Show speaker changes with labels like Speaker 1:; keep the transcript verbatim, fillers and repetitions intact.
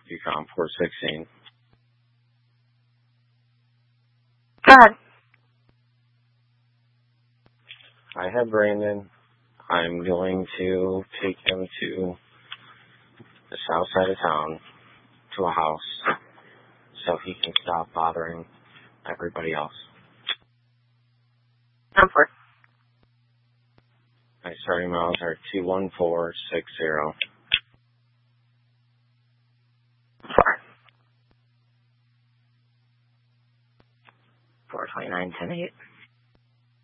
Speaker 1: Yukon four sixteen.
Speaker 2: Go ahead.
Speaker 1: I have Brandon. I'm going to take him to the south side of town to a house so he can stop bothering everybody else.
Speaker 2: I'm for.
Speaker 1: My starting miles are two one four six zero.
Speaker 2: Four. Four twenty nine ten eight.